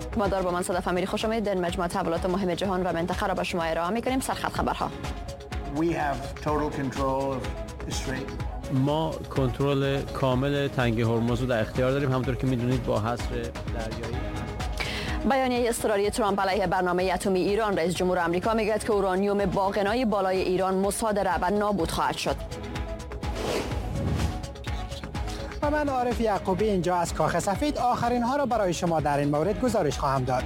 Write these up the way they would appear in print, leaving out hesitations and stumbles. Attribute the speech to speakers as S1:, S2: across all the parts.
S1: مدار با من صدف امیری خوش آمدید. در مجموعه تحولات مهم جهان و منطقه را با شما ارائه می‌کنیم. سرخط خبرها.
S2: ما کنترل کامل تنگه هرمز رو در اختیار داریم، همونطور که می‌دونید با حصر دریایی.
S1: بیانیه اضطراری ترامپ علیه برنامه اتمی ایران. رئیس جمهور آمریکا میگوید که اورانیوم با غنای بالای ایران مصادره و نابود خواهد شد.
S3: و من عارف یعقوبی اینجا از کاخ سفید آخرین ها را برای شما در این مورد گزارش خواهم داد.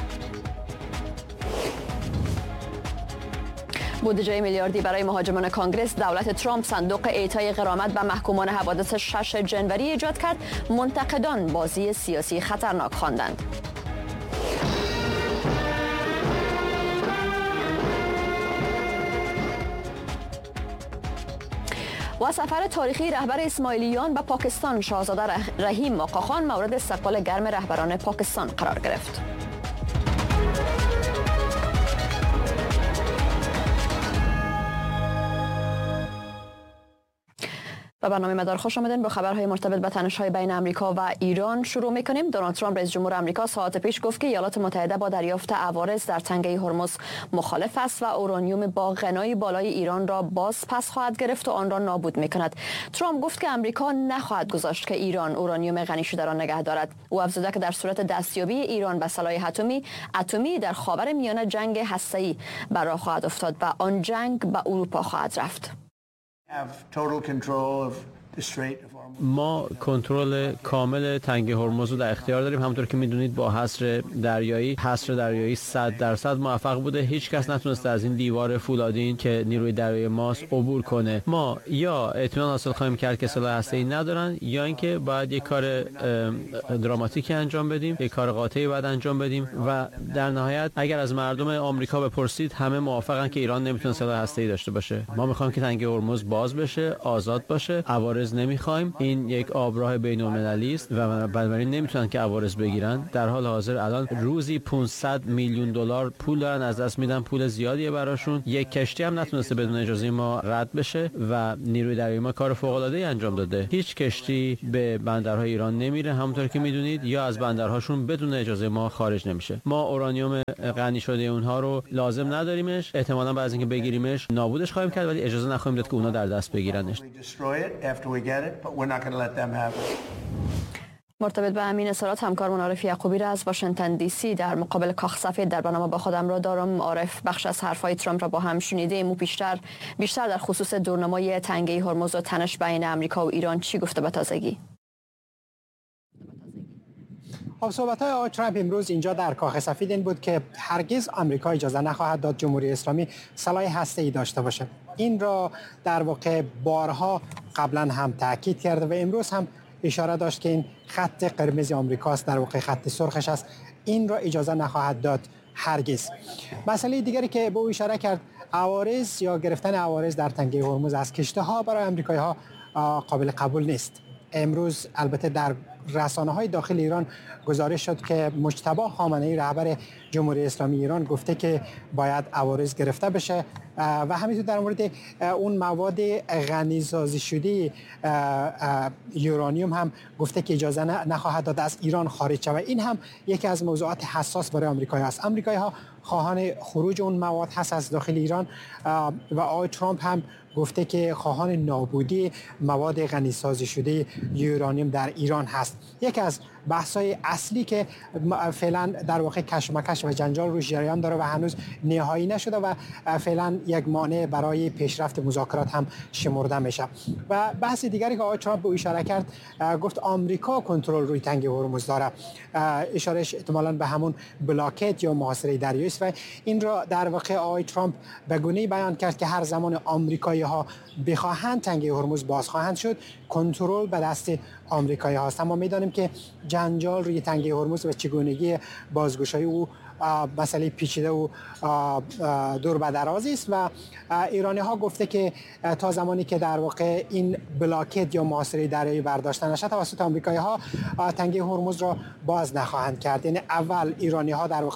S1: بودجه میلیاردی برای مهاجمان کانگرس. دولت ترامپ صندوق اعطای غرامت به محکومان حوادث 6 جنوری ایجاد کرد. منتقدان بازی سیاسی خطرناک خواندند. و سفر تاریخی رهبر اسماعیلیان به پاکستان. شاهزاده رحیم آقاخان مورد استقبال گرم رهبران پاکستان قرار گرفت. و برنامه مدار خوش آمدین. با خبرهای مرتبط به تنش‌های بین آمریکا و ایران شروع می‌کنیم. دونالد ترامپ رئیس جمهور آمریکا ساعات پیش گفت که ایالات متحده با دریافت عوارض در تنگه هرمز مخالف است و اورانیوم با غنای بالای ایران را باز پس خواهد گرفت و آن را نابود می‌کند. ترامپ گفت که آمریکا نخواهد گذاشت که ایران اورانیوم غنی شده را نگه دارد. او افزود که در صورت دستیابی ایران به سلاح اتمی در خاورمیانه جنگ هسته‌ای بر راه خواهد افتاد و آن جنگ به اروپا خواهد رفت.
S2: ما کنترل کامل تنگه هرمز رو در اختیار داریم، همونطور که میدونید با حصر دریایی 100% موفق بوده. هیچ کس نتونسته از این دیوار فولادین که نیروی دریایی ماست عبور کنه. ما یا اطمینان حاصل خواهیم کرد که سلاح هسته‌ای ندارن، یا اینکه باید یک کار دراماتیکی انجام بدیم، یک کار قاطعی باید انجام بدیم و در نهایت اگر از مردم آمریکا بپرسید همه موافقن که ایران نمیتونه سلاح هسته‌ای داشته باشه. ما میخوایم که تنگه هرمز باز بشه، آزاد باشه، عوارض نمیخوایم. این یک آبراه بین‌المللی است و بنابراین نمیتونن که عوارض بگیرن. در حال حاضر الان روزی 500 میلیون دلار پول دارن از دست میدن، پول زیادیه براشون. یک کشتی هم نتونسته بدون اجازه ما رد بشه و نیروی دریایی ما کار فوق‌العاده‌ای انجام داده. هیچ کشتی به بندرهای ایران نمیره، همونطور که میدونید، یا از بندرهاشون بدون اجازه ما خارج نمیشه. ما اورانیوم غنی شده اونها رو لازم نداریمش، احتمالاً بعد از اینکه بگیریمش نابودش خواهیم کرد، ولی اجازه نخواهیم داد که اونا در دست بگیرنش.
S1: مرتبط به همین اظهارات همکارمون عارف یعقوبی را از واشنگتن دی سی در مقابل کاخ سفید در برنامه با خودم را دارم. عارف، بخش از حرفهای ترامپ را با هم شنیدیم. او بیشتر در خصوص دورنمای تنگه هرمز و تنش بین آمریکا و ایران چی گفته به تازگی؟
S3: صحبت‌های آقای ترامپ امروز اینجا در کاخ سفید این بود که هرگز آمریکا اجازه نخواهد داد جمهوری اسلامی سلاح هسته‌ای داشته باشه. این را در واقع بارها قبلا هم تاکید کرده و امروز هم اشاره داشت که این خط قرمز آمریکاست، در واقع خط سرخش است. این را اجازه نخواهد داد هرگز. مسئله دیگری که به او اشاره کرد، عوارض یا گرفتن عوارض در تنگه هرمز از کشتی‌ها برای آمریکایی‌ها قابل قبول نیست. امروز البته در رسانه‌های داخل ایران گزارش شد که مجتبی خامنه‌ای رهبر جمهوری اسلامی ایران گفته که باید عوارض گرفته بشه و همینطور در مورد اون مواد غنی‌سازی شده یورانیوم هم گفته که اجازه نخواهد داد از ایران خارج شود. این هم یکی از موضوعات حساس برای آمریکایی است. آمریکایی‌ها خواهان خروج اون مواد هست از داخل ایران و آقای ترامپ هم گفته که خواهان نابودی مواد غنی‌سازی شده یورانیوم در ایران هست. یکی از بحث‌های اصلی که فعلا در واقع کشمکش و جنجال روش جریان داره و هنوز نهایی نشده و فعلا یک مانع برای پیشرفت مذاکرات هم شمرده میشه. و بحث دیگری که آقای ترامپ به اشاره کرد، گفت آمریکا کنترل روی تنگه هرمز داره. اشارهش احتمالاً به همون بلاکت یا محاصره دریایی است و این را در واقع آقای ترامپ به گونه‌ای بیان کرد که هر زمان آمریکایی‌ها بخواهند تنگه هرمز باز خواهند شد، کنترل به دست آمریکایی هاست. اما میدانیم که جنجال روی تنگه هرمز و چگونگی بازگشایی او مسئله پیچیده و دور به درازی است و ایرانی ها گفته که تا زمانی که در واقع این بلاکت یا محاصره دریایی برداشته نشد توسط آمریکایی ها تنگه هرمز را باز نخواهند کرد. یعنی اول ایرانی ها در واقع اون را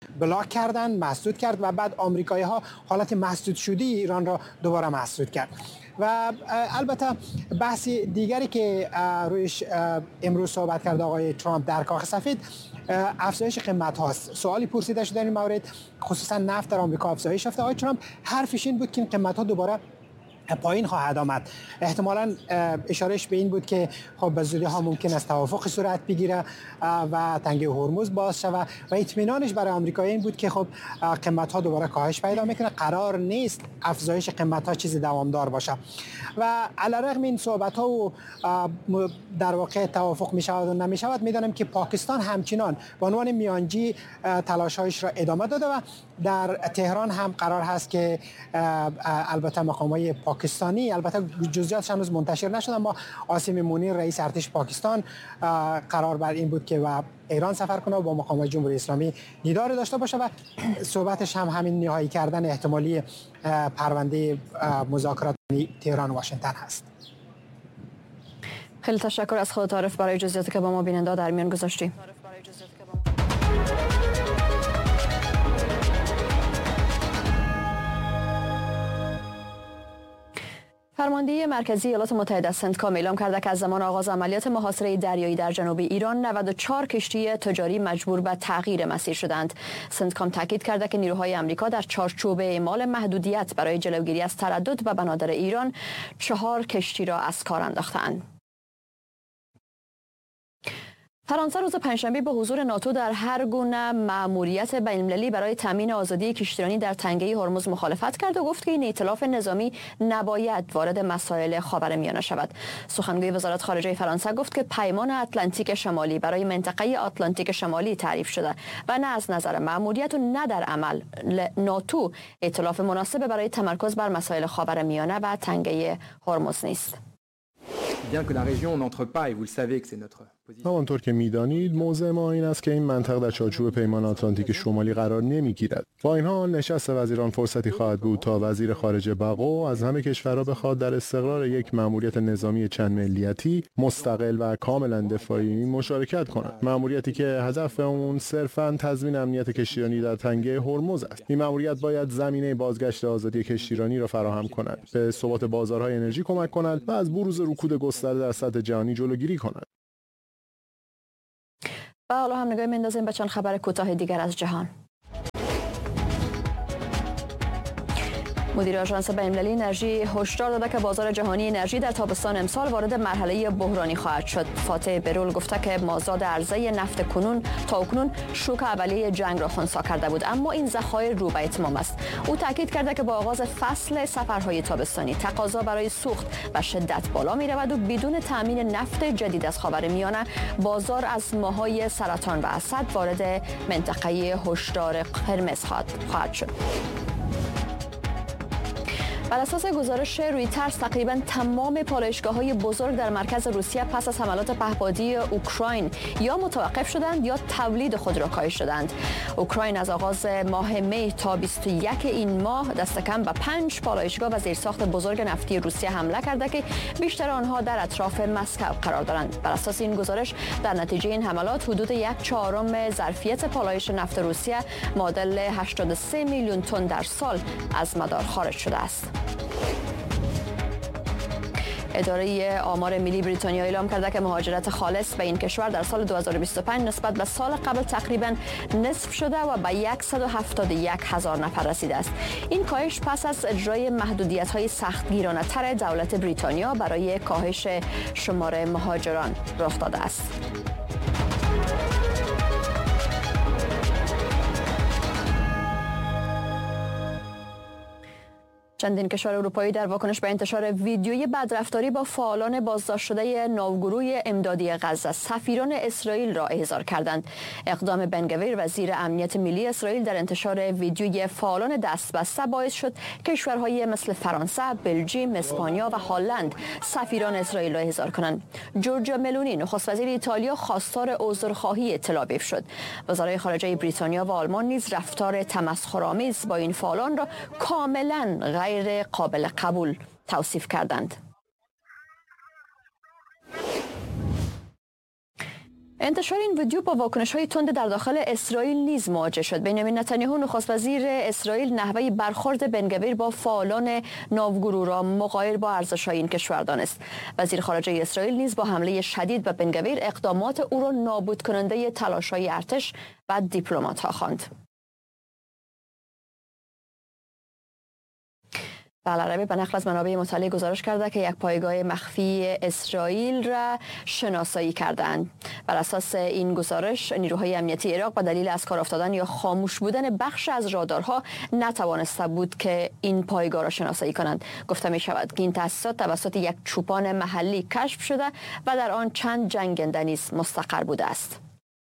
S3: بلاک کردن، مسدود کرد و بعد آمریکایی‌ها حالت مسدود شدی ایران را دوباره مسدود کرد. و البته بحث دیگری که رویش امروز صحبت کرد آقای ترامپ در کاخ سفید افزایش قیمت هاست. سوالی پرسیده شد در این مورد، خصوصا نفت در آمریکا افزایش یافته. آقای ترامپ حرفش این بود که این قیمت ها دوباره پایین خواهد آمد. احتمالاً اشارهش به این بود که خب به زودی ها ممکن است توافق صورت بگیره و تنگه هرمز باز شود و اطمینانش برای آمریکایی این بود که خب قیمت ها دوباره کاهش پیدا میکنه. قرار نیست افزایش قیمت ها چیز دوامدار باشه و علیرغم این صحبت ها و در واقع توافق می شود و نمی شود، میدانم که پاکستان همچنان به عنوان میانجی تلاش هایش را ادامه داده و در تهران هم قرار هست که البته مقامات پاکستانی، البته جزئیاتش هنوز منتشر نشده، اما عاصم منیر رئیس ارتش پاکستان قرار بر این بود که و ایران سفر کنه و با مقامات جمهوری اسلامی دیدار داشته باشه و صحبتش هم همین نهایی کردن احتمالی پرونده مذاکرات تهران و واشنگتن هست.
S1: خیلی تشکر از خودت عارف برای جزئیاتی که با ما بیننده در میان گذاشتی. فرمانده مرکزی ایالات متحده سنتکام اعلام کرده که از زمان آغاز عملیات محاصره دریایی در جنوب ایران 94 کشتی تجاری مجبور به تغییر مسیر شدند. سنتکام تاکید کرده که نیروهای آمریکا در چارچوب اعمال محدودیت برای جلوگیری از تردد به بنادر ایران 4 کشتی را از کار انداختند. فرانسه روز پنجشنبه به حضور ناتو در هر گونه مأموریت بین‌المللی برای تامین آزادی کشتیرانی در تنگه هرمز مخالفت کرد و گفت که این ائتلاف نظامی نباید وارد مسائل خاورمیانه شود. سخنگوی وزارت خارجه فرانسه گفت که پیمان اتلانتیک شمالی برای منطقه آتلانتیک شمالی تعریف شده و نه از نظر مأموریت و نه در عمل ناتو ائتلاف مناسب برای تمرکز بر مسائل خاورمیانه و تنگه هرمز نیست.
S4: همانطور که می‌دانید موضع ما این است که این منطقه در چارچوب پیمان آتلانتیک شمالی قرار نمی‌گیرد. با این حال نشست وزیران فرصتی خواهد بود تا وزیر خارجه بقو از همه کشورها بخواد در استقرار یک مأموریت نظامی چند ملیتی مستقل و کاملا دفاعی مشارکت کنند. مأموریتی که هدف اون صرفاً تضمین امنیت کشتیرانی در تنگه هرمز است. این مأموریت باید زمینه بازگشت آزادی کشتیرانی را فراهم کند، به ثبات بازارهای انرژی کمک کند و از بروز رکود گسترده در سطح جهانی جلوگیری کند.
S1: و حالا هم نگاه میندازیم به چند خبر کوتاه دیگر از جهان. مدیر آژانس بین‌المللی انرژی هشدار داده که بازار جهانی انرژی در تابستان امسال وارد مرحله بحرانی خواهد شد. فاتح برول گفته که مازاد عرضه نفت تا اکنون شوک اولیه جنگ را خنثی کرده بود، اما این ذخایر رو به اتمام است. او تاکید کرده که با آغاز فصل سفرهای تابستانی تقاضا برای سوخت و شدت بالا می رود و بدون تامین نفت جدید از خاورمیانه بازار از ماهای سرطان و اسد وارد منطقه هشدار قرمز خواهد شد. بر اساس گزارش رویترز تقریبا تمام پالایشگاه‌های بزرگ در مرکز روسیه پس از حملات پهپادی اوکراین یا متوقف شدند یا تولید خود را کاهش دادند. اوکراین از آغاز ماه می تا 21 این ماه دست کم به 5 پالایشگاه و زیرساخت بزرگ نفتی روسیه حمله کرده که بیشتر آنها در اطراف مسکو قرار دارند. بر اساس این گزارش در نتیجه این حملات حدود 1/4 ظرفیت پالایش نفت روسیه معادل 83 میلیون تن در سال از مدار خارج شده است. اداره آمار ملی بریتانیا اعلام کرده که مهاجرت خالص به این کشور در سال 2025 نسبت به سال قبل تقریباً نصف شده و به 171,000 نفر رسیده است. این کاهش پس از اجرای محدودیت‌های سختگیرانه‌تر دولت بریتانیا برای کاهش شمار مهاجران رخ داده است. چندین کشور اروپایی در واکنش به انتشار ویدیوی بدرفتاری با فعالان بازداشت شده ناوگروه امدادی غزه سفیران اسرائیل را احضار کردند. اقدام بن-گویر وزیر امنیت ملی اسرائیل در انتشار ویدیوی فعالان دستبسته باعث شد کشورهای مثل فرانسه، بلژیم، اسپانیا و هلند سفیران اسرائیل را احضار کنند. جورجیا ملونی نخست وزیر ایتالیا خواستار عذرخواهی تل آویو شد. وزرای خارجه بریتانیا و آلمان نیز رفتار تمسخرآمیز با این فعالان را کاملا غیر قابل قبول توصیف کردند. انتشار این ویدیو با واکنش‌های تند در داخل اسرائیل نیز مواجه شد. بنیامین نتانیاهو نخست وزیر اسرائیل نحوه برخورد بن‌گویر با فعالان ناوگرو را مغایر با ارزش‌های این کشور دانست. وزیر خارجه اسرائیل نیز با حمله شدید به بن‌گویر اقدامات او را نابود کننده تلاش‌های ارتش و دیپلمات‌ها خواند. العربی به نقل از منابع مطلع گزارش کرده که یک پایگاه مخفی اسرائیل را شناسایی کردند. بر اساس این گزارش نیروهای امنیتی عراق به دلیل از کار افتادن یا خاموش بودن بخش از رادارها نتوانسته بود که این پایگاه را شناسایی کنند. گفته می شود که این تأسیسات توسط یک چوپان محلی کشف شده و در آن چند جنگنده نیز مستقر بوده است.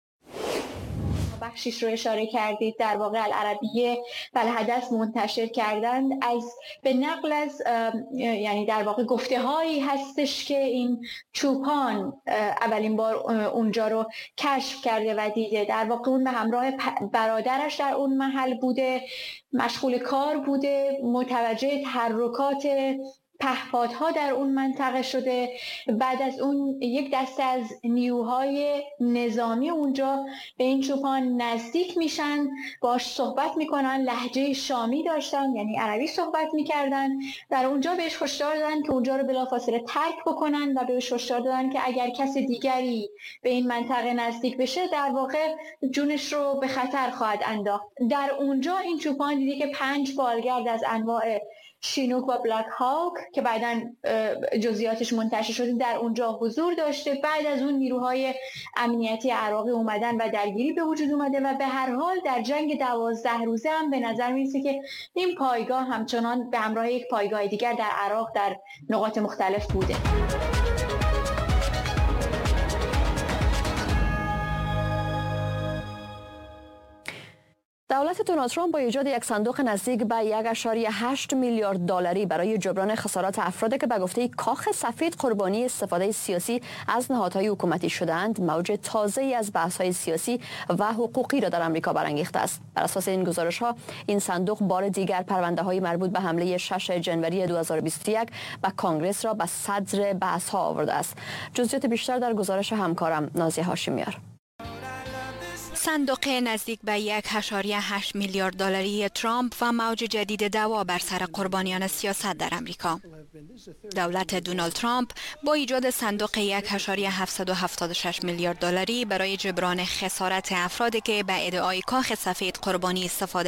S5: بخشیش رو اشاره کردید، در واقع العربیه و الحدث منتشر کردند به نقل از یعنی در واقع گفته هایی هستش که این چوپان اولین بار اونجا رو کشف کرده و دیده. در واقع اون به همراه برادرش در اون محل بوده، مشغول کار بوده، متوجه تحرکات پهپادها در اون منطقه شده. بعد از اون یک دسته از نیروهای نظامی اونجا به این چوپان نزدیک میشن، باش صحبت میکنن، لهجه شامی داشتن یعنی عربی صحبت میکردن. در اونجا بهش هشدار دادن که اونجا رو بلافاصله ترک بکنن و بهش هشدار دادن که اگر کس دیگری به این منطقه نزدیک بشه در واقع جونش رو به خطر خواهد انداخت. در اونجا این چوپان دیدی که 5 بالگرد از انواع شینوک و بلک هاک که بعداً جزئیاتش منتشر شده در اونجا حضور داشته. بعد از اون نیروهای امنیتی عراقی اومدن و درگیری به وجود اومده و به هر حال در جنگ 12 روزه هم به نظر میرسه که این پایگاه همچنان به همراه یک پایگاه دیگر در عراق در نقاط مختلف بوده.
S1: دولت دونالد ترامپ با ایجاد یک صندوق نزدیک به 1.8 میلیارد دلاری برای جبران خسارات افرادی که به گفته کاخ سفید قربانی استفاده سیاسی از نهادهای حکومتی شدند، موج تازه‌ای از بحث‌های سیاسی و حقوقی را در آمریکا برانگیخته است. بر اساس این گزارش‌ها این صندوق بار دیگر پرونده‌های مربوط به حمله 6 جنوری 2021 به کنگره را به صدر بحث‌ها آورده است. جزئیات بیشتر در گزارش همکارم نازیه هاشمیار.
S6: صندوق نزدیک به 1.8 میلیارد دلاری ترامپ و موج جدید دعوا بر سر قربانیان سیاست در امریکا. دولت دونالد ترامپ با ایجاد صندوق 1.776 میلیارد دلاری برای جبران خسارت افرادی که به ادعای کاخ سفید قربانی استفاده